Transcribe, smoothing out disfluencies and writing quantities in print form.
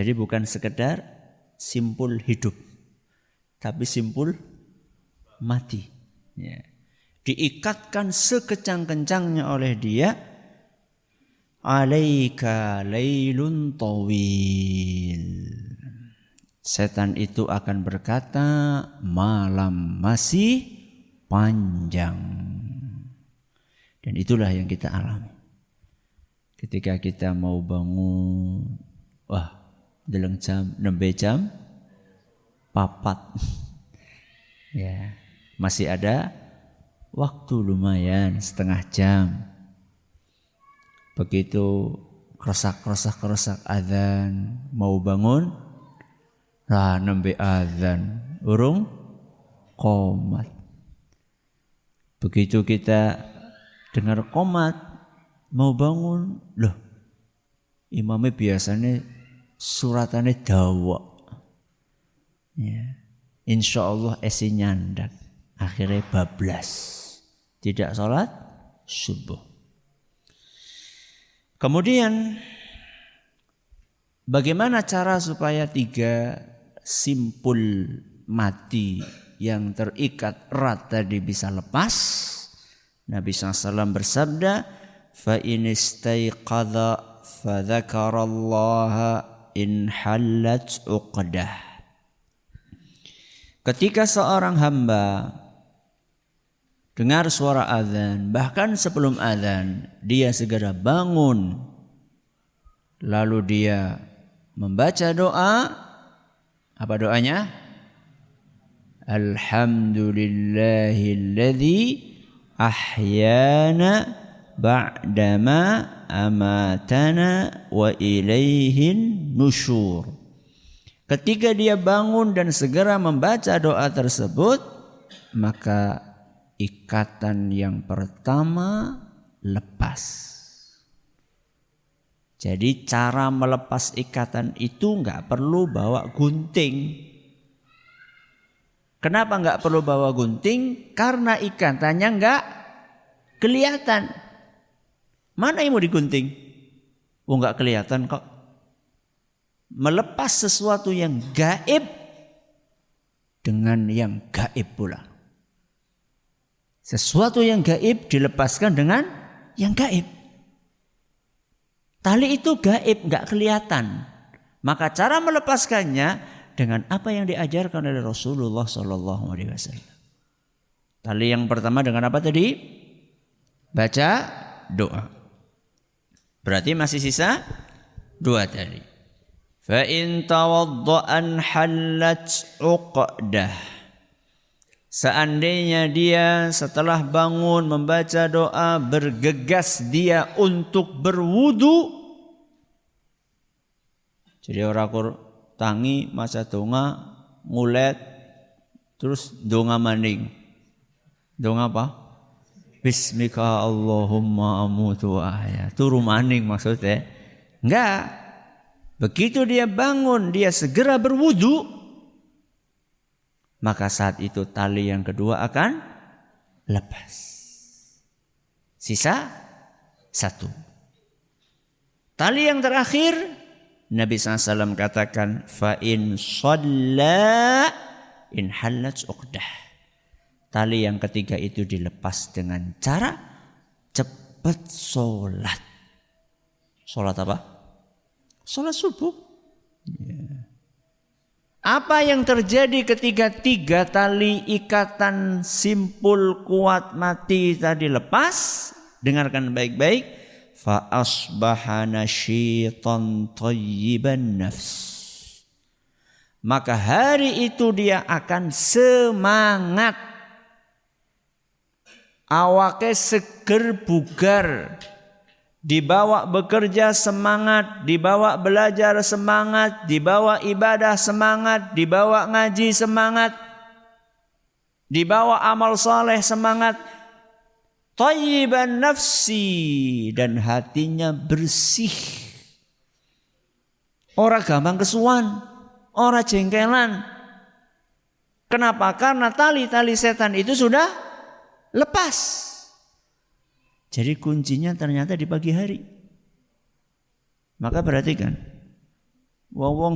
Jadi bukan sekedar simpul hidup, tapi simpul mati. Ya. Diikatkan sekecang-kencangnya oleh dia. Alaika lailun tawil. Setan itu akan berkata, malam masih panjang. Dan itulah yang kita alami. Ketika kita mau bangun, dalam jam, nembe jam 4. Ya, masih ada waktu lumayan setengah jam. Begitu kerosak azan, mau bangun, nembe azan, urung qomat. Begitu kita dengar qomat, mau bangun, imamnya biasanya suratannya dawa. Ya. Insya Allah esi nyandak. Akhirnya bablas. Tidak sholat subuh. Kemudian bagaimana cara supaya 3 simpul mati yang terikat erat tadi bisa lepas? Nabi SAW bersabda, fa in istayqadha fa dzakarallaha in hallat uqdah. Ketika seorang hamba dengar suara azan, bahkan sebelum azan dia segera bangun, lalu dia membaca doa. Apa doanya? Alhamdulillahilladzi ahyana ba'dama amatana wa ilaihin nusyur. Ketika dia bangun dan segera membaca doa tersebut, maka ikatan yang pertama lepas. Jadi cara melepas ikatan itu enggak perlu bawa gunting. Kenapa enggak perlu bawa gunting? Karena ikatannya enggak kelihatan. Mana yang mau digunting? Enggak kelihatan kok. Melepas sesuatu yang gaib dengan yang gaib pula. Sesuatu yang gaib dilepaskan dengan yang gaib. Tali itu gaib, enggak kelihatan. Maka cara melepaskannya dengan apa yang diajarkan oleh Rasulullah SAW. Tali yang pertama dengan apa tadi? Baca doa. Berarti masih sisa 2 tadi. Fa in tawadda'an hallat uqdah. Seandainya dia setelah bangun membaca doa bergegas dia untuk berwudu. Jadi orang tangi maca donga ngulet terus donga maning. Donga apa? Bismika Allahumma amutu wa ahya. Turu maning maksudnya. Enggak. Begitu dia bangun, dia segera berwudu, maka saat itu tali yang kedua akan lepas. Sisa 1. Tali yang terakhir, Nabi SAW katakan, fa in shalla in hallat uqdah. Tali yang ketiga itu dilepas dengan cara cepat sholat. Sholat apa? Sholat subuh. Ya. Apa yang terjadi ketika 3 tali ikatan simpul kuat mati tadi lepas? Dengarkan baik-baik. Fa asbaha nasyitan thayyiban nafs. Maka hari itu dia akan semangat. Awake seger bugar. Dibawa bekerja semangat, dibawa belajar semangat, dibawa ibadah semangat, dibawa ngaji semangat, dibawa amal saleh semangat. Thayyiban nafsi, dan hatinya bersih. Ora gampang kesuwan, ora jengkelan. Kenapa? Karena tali-tali setan itu sudah lepas. Jadi kuncinya ternyata di pagi hari. Maka perhatikan. Wong